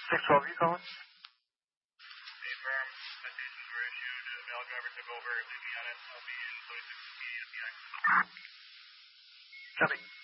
612, you calling? Affirm. Citations were issued. Male driver took over. Leaving on it. I'll be in 26 immediate at the accident. Copy.